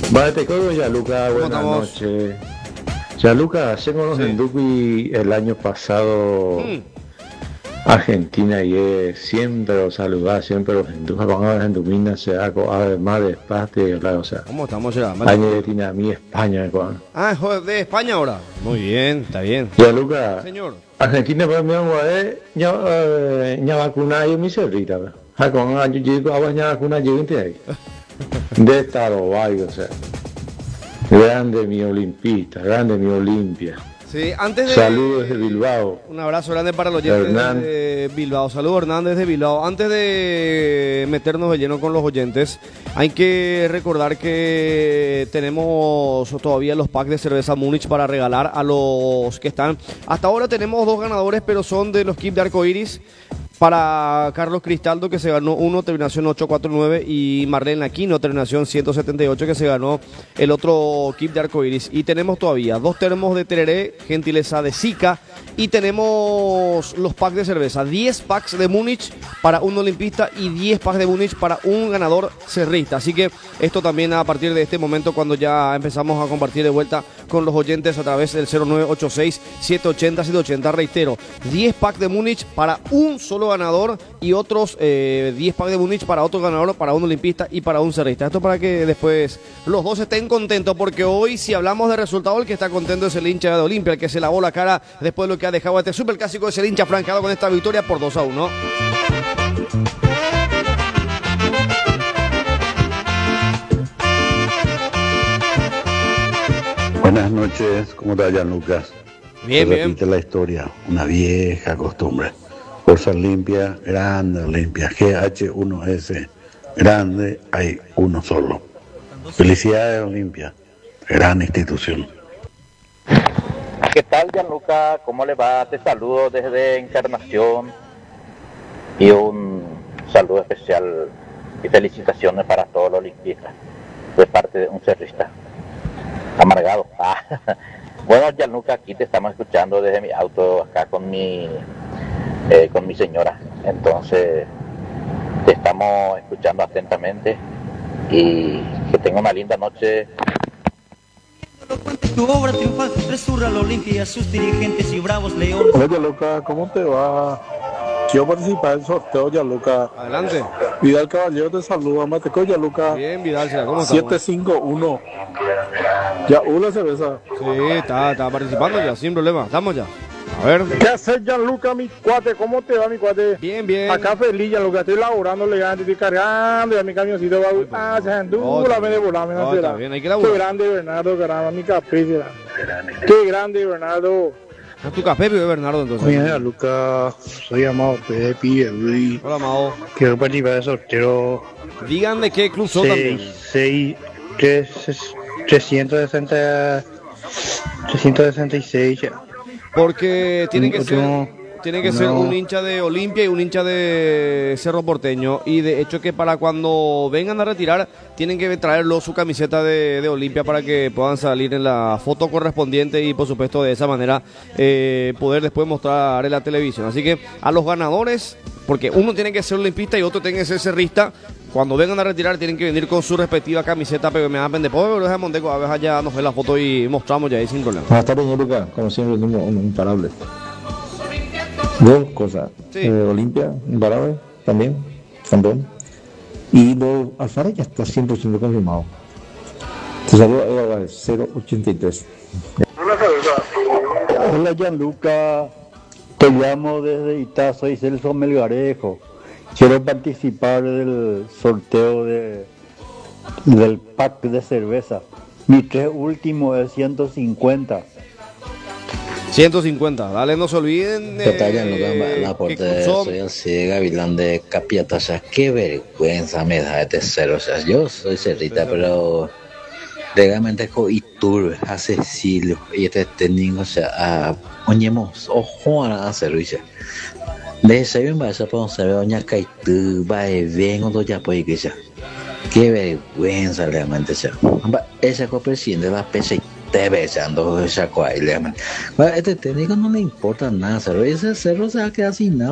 Vale, con Gianluca, ¿Cómo buenas estamos? noches. Gianluca, llegamos Sí. en Dupi el año pasado Argentina y siempre los saludaba, siempre los hindúes van a Argentina, se hago además de espacio, o sea, ¿Cómo estamos ya? año de Tina, a mí España, con Ah, joder, de España ahora. Muy bien, está bien. Gianluca, Señor. Argentina para mí ya vacuna y mi cerrita, con año llego a bañar vacuna llegué ahí. De estado o sea. Grande mi olimpista, grande mi Olimpia. Sí, antes de... Saludos desde Bilbao. Un abrazo grande para los oyentes Hernán. de Bilbao. Saludos Hernández de Bilbao. Antes de meternos de lleno con los oyentes, hay que recordar que tenemos todavía los packs de cerveza Múnich para regalar a los que están. Hasta ahora tenemos 2 ganadores, pero son de los kits de arcoiris. Para Carlos Cristaldo, que se ganó uno, terminación 849, y Marlene Aquino, terminación 178, que se ganó el otro kit de arcoiris. Y tenemos todavía 2 termos de tereré, gentileza de Zika, y tenemos los packs de cerveza, 10 packs de Múnich para un olimpista y 10 packs de Múnich para un ganador cerrista. Así que esto también a partir de este momento, cuando ya empezamos a compartir de vuelta con los oyentes a través del 0986-780-780, reitero, 10 packs de Múnich para un solo ganador y otros 10 packs de Múnich para otro ganador, para un olimpista y para un cerrista. Esto para que después los dos estén contentos, porque hoy, si hablamos de resultado, el que está contento es el hincha de Olimpia, el que se lavó la cara después de lo que ha dejado este superclásico, es el hincha franqueado con esta victoria por 2-1. Buenas noches, ¿cómo está Gianluca? Bien, Se bien. repite la historia, una vieja costumbre. Fuerza Olimpia, grande Olimpia, GH1S, grande, hay uno solo. Felicidades Olimpia, gran institución. ¿Qué tal, Gianluca? ¿Cómo le va? Te saludo desde Encarnación y un saludo especial y felicitaciones para todos los olimpistas de parte de un cerrista amargado. Bueno, Gianluca, aquí te estamos escuchando desde mi auto acá con mi señora. Entonces, te estamos escuchando atentamente y que tenga una linda noche. Tu obra triunfal resurra la Olimpia y a sus dirigentes y bravos leones. Hola Gianluca, ¿cómo te va? Quiero participar del sorteo, Gianluca. Adelante. Vidal Caballero te saluda, Mateco Gianluca. Bien, Vidal, ¿cómo estamos? 751. Ya, una cerveza. Sí, está participando ya, sin problema. Estamos ya. A ver. ¿Qué haces, Gianluca, mi cuate? ¿Cómo te va, mi cuate? Bien, bien. Acá feliz, Gianluca, estoy laborando elegante, estoy cargando, ya mi camioncito va a... se andula, me de volar, me está bien, hay que laburar. Qué grande, Bernardo, caramba, mi café, será. Qué grande, Bernardo. ¿Es tu café, pibe Bernardo, entonces? Oye, Gianluca, soy Amado Pepe, Luis. Hola, Amado. Quiero participar del sorteo. Digan de qué club son también. 366 ya. Porque tiene que ser... No, Tiene que ser un hincha de Olimpia y un hincha de Cerro Porteño. Y de hecho que para cuando vengan a retirar, tienen que traerlo su camiseta de Olimpia para que puedan salir en la foto correspondiente y por supuesto de esa manera poder después mostrar en la televisión. Así que a los ganadores, porque uno tiene que ser olimpista y otro tiene que ser cerrista, cuando vengan a retirar tienen que venir con su respectiva camiseta, pero me hagan después, pero es Monteco, a veces ya nos ve la foto y mostramos ya ahí sin problema. Buenas tardes, Gianluca, como siempre, un imparable. 2 cosas. Sí. Olimpia, imparable, también, campeón. Y los Alfaro ya está 100% confirmado. Te saludo, Eva 083. Hola Gianluca, te llamo desde Itá, soy Celso Melgarejo. Quiero participar del sorteo del pack de cerveza. Mi 3 último es 150. 150, dale, no se olviden. La aporte de soy el CIE Gavilán de Capiata, o sea, qué vergüenza me da este cero, o sea, yo soy cerrita, pero legalmente con Iturbe, a Cecilio y este técnico, o sea, oñemos, ojo a servicio. De ese bien va a ser para saber doña Caitu, va bien o doña Poiquilla. Qué vergüenza realmente, o sea, ese copresidente de la PC TV echando esa cuaile, man. Este técnico no le importa nada, ese cerro se va a quedar sin nada.